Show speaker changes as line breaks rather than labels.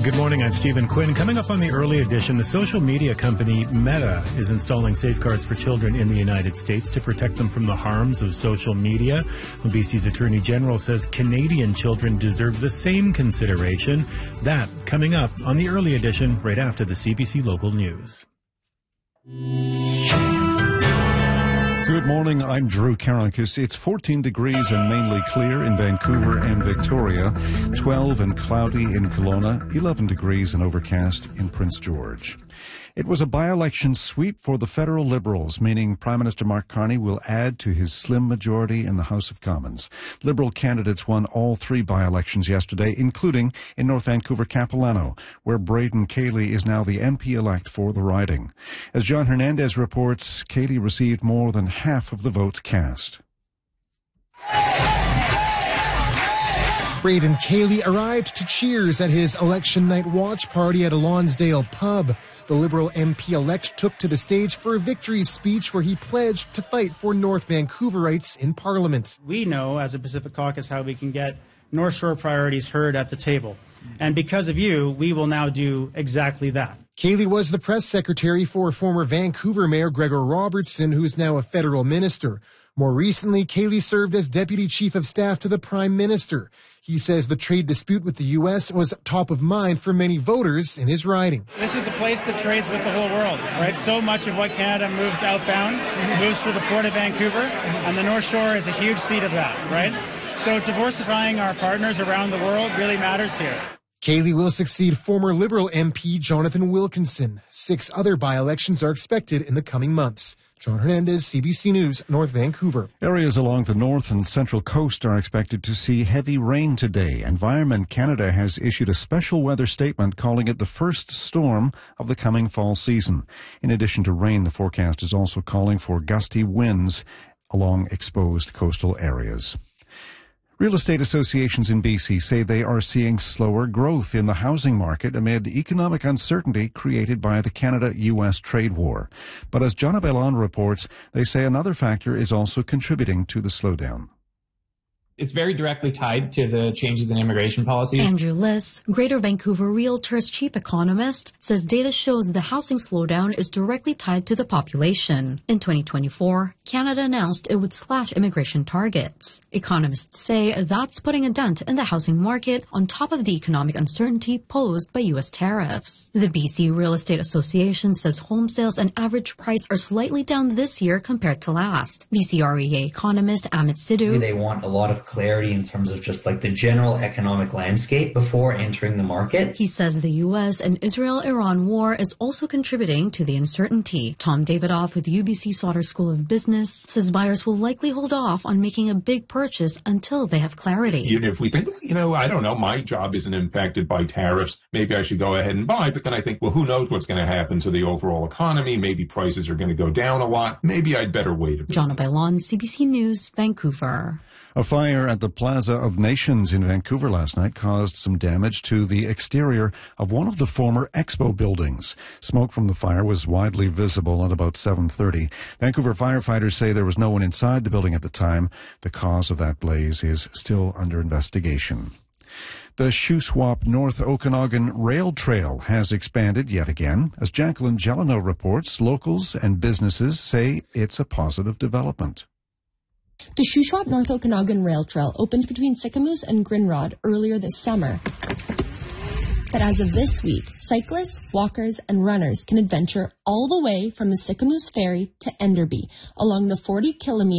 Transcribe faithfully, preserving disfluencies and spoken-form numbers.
Good morning, I'm Stephen Quinn. Coming up on the early edition, the social media company Meta is installing safeguards for children in the United States to protect them from the harms of social media. B C's Attorney General says Canadian children deserve the same consideration. That coming up on the early edition right after the C B C Local News.
Good morning, I'm Drew Karankus. It's fourteen degrees and mainly clear in Vancouver and Victoria, twelve and cloudy in Kelowna, eleven degrees and overcast in Prince George. It was a by-election sweep for the federal Liberals, meaning Prime Minister Mark Carney will add to his slim majority in the House of Commons. Liberal candidates won all three by-elections yesterday, including in North Vancouver Capilano, where Braden Cayley is now the M P-elect for the riding. As John Hernandez reports, Cayley received more than half of the votes cast.
Braden Cayley arrived to cheers at his election night watch party at a Lonsdale pub. The Liberal M P-elect took to the stage for a victory speech where he pledged to fight for North Vancouverites in Parliament.
We know, as a Pacific Caucus, how we can get North Shore priorities heard at the table. And because of you, we will now do exactly that.
Cayley was the press secretary for former Vancouver Mayor Gregor Robertson, who is now a federal minister. More recently, Cayley served as deputy chief of staff to the Prime Minister. He says the trade dispute with the U S was top of mind for many voters in his riding.
This is a place that trades with the whole world, right? So much of what Canada moves outbound moves through the Port of Vancouver, and the North Shore is a huge seat of that, right? So diversifying our partners around the world really matters here.
Cayley will succeed former Liberal M P Jonathan Wilkinson. Six other by-elections are expected in the coming months. John Hernandez, C B C News, North Vancouver.
Areas along the north and central coast are expected to see heavy rain today. Environment Canada has issued a special weather statement calling it the first storm of the coming fall season. In addition to rain, the forecast is also calling for gusty winds along exposed coastal areas. Real estate associations in B C say they are seeing slower growth in the housing market amid economic uncertainty created by the Canada-U S trade war. But as John Abelon reports, they say another factor is also contributing to the slowdown.
It's very directly tied to the changes in immigration policy.
Andrew Liss, Greater Vancouver Realtors chief economist, says data shows the housing slowdown is directly tied to the population. In twenty twenty-four, Canada announced it would slash immigration targets. Economists say that's putting a dent in the housing market on top of the economic uncertainty posed by U S tariffs. The B C Real Estate Association says home sales and average price are slightly down this year compared to last. B C R E A economist Amit Sidhu.
They want a lot of clarity in terms of just like the general economic landscape before entering the market.
He says the U S and Israel-Iran war is also contributing to the uncertainty. Tom Davidoff with U B C Sauder School of Business says buyers will likely hold off on making a big purchase until they have clarity.
Even if we think, you know, I don't know, my job isn't impacted by tariffs, maybe I should go ahead and buy, but then I think, well, who knows what's going to happen to the overall economy? Maybe prices are going to go down a lot. Maybe I'd better wait a bit.
Jonna Bailon, C B C News, Vancouver.
A fire at the Plaza of Nations in Vancouver last night caused some damage to the exterior of one of the former Expo buildings. Smoke from the fire was widely visible at about seven thirty. Vancouver firefighters say there was no one inside the building at the time. The cause of that blaze is still under investigation. The Shuswap North Okanagan Rail Trail has expanded yet again. As Jacqueline Gelano reports, locals and businesses say it's a positive development.
The Shuswap North Okanagan Rail Trail opened between Sicamous and Grinrod earlier this summer. But as of this week, cyclists, walkers, and runners can adventure all the way from the Sicamous Ferry to Enderby along the forty kilometer